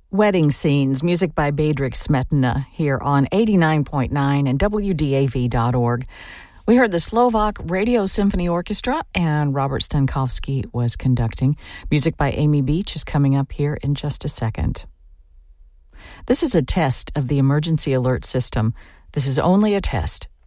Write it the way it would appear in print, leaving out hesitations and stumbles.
Wedding Scenes, music by Bedřich Smetana, here on 89.9 and WDAV.org. We heard the Slovak Radio Symphony Orchestra, and Robert Stankovsky was conducting. Music by Amy Beach is coming up here in just a second. This is a test of the emergency alert system. This is only a test.